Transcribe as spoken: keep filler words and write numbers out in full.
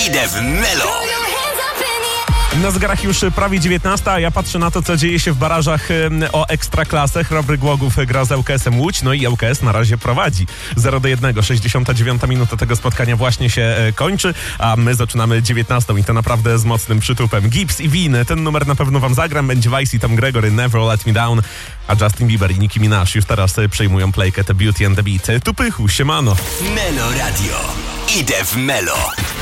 Idę w Melo. Na zegarach już prawie dziewiętnasta, a ja patrzę na to, co dzieje się w barażach o Ekstraklasę. Chrobry Głogów gra z ŁKS-em Łódź, no i ŁKS na razie prowadzi zero do jednego. sześćdziesiąta dziewiąta minuta tego spotkania właśnie się kończy, a my zaczynamy dziewiętnastą i to naprawdę z mocnym przytupem. Gibbs i Win, ten numer na pewno wam zagram, będzie Vice i Tom Gregory, Never Let Me Down, a Justin Bieber i Nicki Minaj już teraz przejmują playkę The Beauty and the Beat. Tu Pychu, siemano. Melo Radio. Idę w Melo.